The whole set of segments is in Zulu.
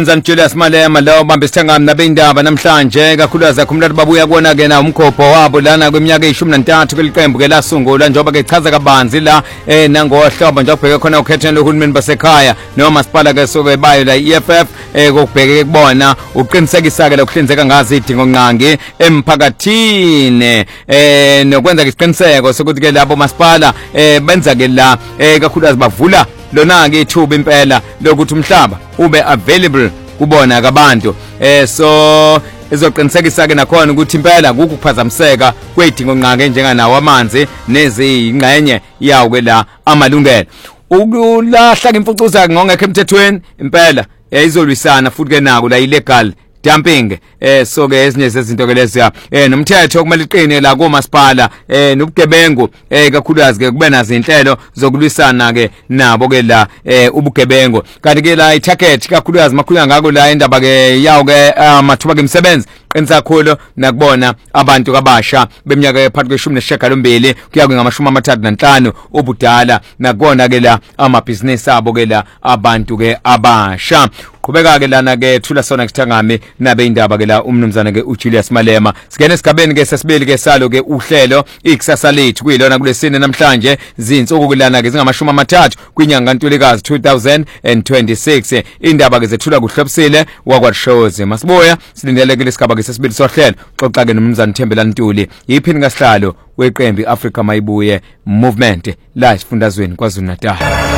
Mzansi Julius Malema lo bambe sithangami nabendaba namhlanje kakhulukazi akhumulati babuya kuona ke na umkhopho wabo lana kweminyaka e13 kweliqembu ke lasungula njengoba ke chaza kabanzi la nangohlobo nje ubheke khona ukhetheni lohulumeni basekhaya noma masipala ke soke bayo la EFF kokubheke kubona uqinisekisa ke lokuhlinzeka ngazi idingo nqangi emphakathini nokwenza isiqiniseko sokuthi ke labo masipala benza ke la kakhulukazi bavula lona ke ithuba impela lokuthi umhlaba ube available kubona kabantu so izoqinisekisa ke nakhona ukuthi impela ukuphazamiseka kwedingo nqange njenganawo amanzi nezingxenye yawo ke la amalungelo ukulahla imfucuza ngongekho emthethweni impela izolwisana futhi ke nako la illegal dumping so ke ezinye zezinto ke lezi nomthetho okumele iqine la komasipala nobugebengu kakhulukazi ke kube nazo inhlelo zokulwisana ke nabo ke la ubugebengu kanti ke la itarget kakhulukazi makhuluka ngako la indaba ke yawo ke amathuba ke imisebenzi qinisa kakhulu nakubona abantu kabasha beminyaka ephakathi kwe-18 kuya kwama-35 obudala nakubona ke la amabhizinisi abo ke la abantu ke abasha qhubeka ke lana ke thula sona sithangami nabe indaba ke la umnumzana ke uJulius Malema singena esigabeni ke sesibili ke salo ke uhlelo ikusasa lethu kuyilona kulesine namhlanje zinsuku kulana ke zingamashumi 3 kwinyanga kaNtulikazi 2026 indaba ke zethula kuhlobisile wakwaShozi masiboya silindele ke lesigaba ke sesibili sohlelo xoxa ke nomnumzana Thembela Ntuli yiphini ngasihlalo weqembu Africa Mayibuye Movement la isifundazweni KwaZulu-Natal.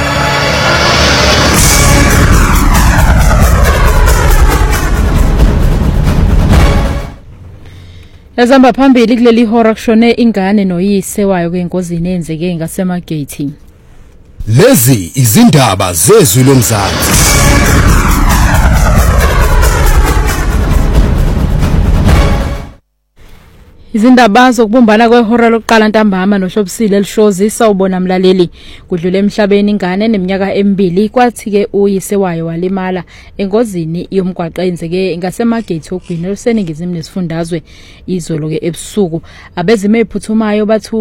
Yazamba phambili kuleli hora kushone ingane noyise wayo kwenkosini enzeke ngasemagate. Lezi izindaba zezwi lomzansi. Izindaba zokubumbana kwehora lokuqala ntambama noShobisile Lishozi sawubona mlaleli kudlule emhlabeni ingane neminyaka emibili kwathi ke uyise wayo walimala engozini yomgwaqo enzeke ngasemagate ogwini oseningizimu nesifundazwe izolo ke ebusuku abezime ephuthumayo bathu